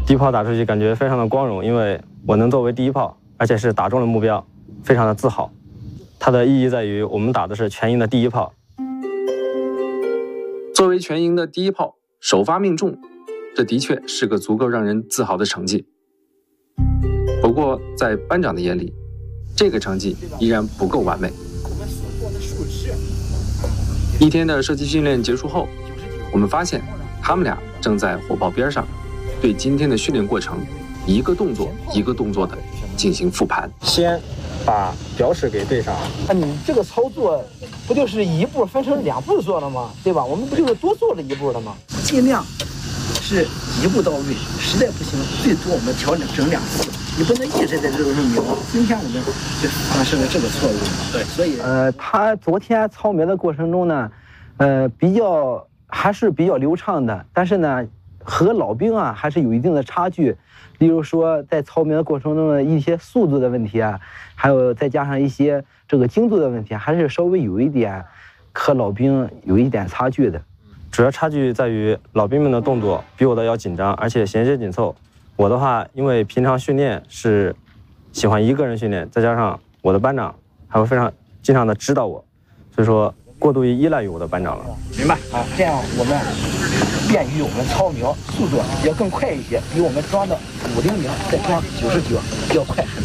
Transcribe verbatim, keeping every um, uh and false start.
第一炮打出去感觉非常的光荣，因为我能作为第一炮，而且是打中了目标，非常的自豪。它的意义在于我们打的是全营的第一炮。 作为全营的第一炮，首发命中，这的确是个足够让人自豪的成绩。不过在班长的眼里，这个成绩依然不够完美。一天的射击训练结束后，我们发现他们俩正在火炮边上，对今天的训练过程一个动作一个动作的进行复盘。 先把表尺给对上。 啊，你这个操作不就是一步分成两步做了吗？对吧？我们不就是多做了一步了吗？ 尽量是一步到位，实在不行，最多我们调整整两次。你不能一直在这种瞄。今天我们就发生了这个错误。对，所以呃，他昨天操瞄的过程中呢，呃，比较还是比较流畅的，但是呢，和老兵啊还是有一定的差距。例如说，在操瞄的过程中的一些速度的问题啊，还有再加上一些这个精度的问题，还是稍微有一点和老兵有一点差距的。 主要差距在于老兵们的动作比我的要紧张，而且衔接紧凑。我的话，因为平常训练是喜欢一个人训练，再加上我的班长还会非常经常的指导我，所以说过度于依赖于我的班长了。 明白啊？这样我们便于我们操瞄，速度要更快一些，比我们装的五零零再装九十九要快很多。